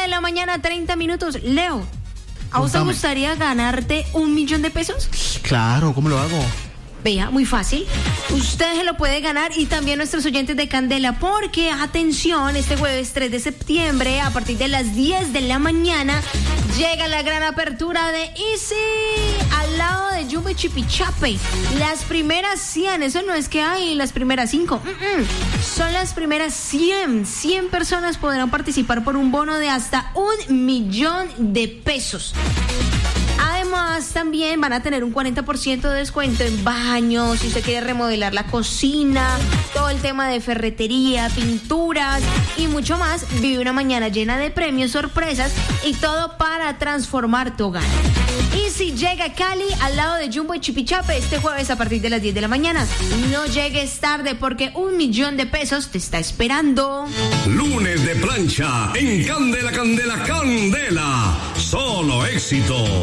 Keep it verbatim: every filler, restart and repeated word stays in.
la mañana, treinta minutos. Leo, ¿a vos te gustaría ganarte un millón de pesos? Claro, ¿cómo lo hago? Vea, muy fácil. Usted se lo puede ganar y también nuestros oyentes de Candela, porque, atención, este jueves tres de septiembre, a partir de las diez de la mañana, llega la gran apertura de Easy, al lado de Jumbo y Chipichape. Las primeras cien, eso no es que hay las primeras cinco, Mm-mm. son las primeras cien. cien personas podrán participar por un bono de hasta un millón de pesos. Además, también van a tener un cuarenta por ciento de descuento en baños, si usted quiere remodelar la cocina, todo el tema de ferretería, pinturas y mucho más. Vive una mañana llena de premios, sorpresas y todo para transformar tu hogar. Y si llega a Cali, al lado de Jumbo y Chipichape, este jueves a partir de las diez de la mañana, no llegues tarde porque un millón de pesos te está esperando. Lunes de plancha en Candela, Candela, Candela. Solo éxito.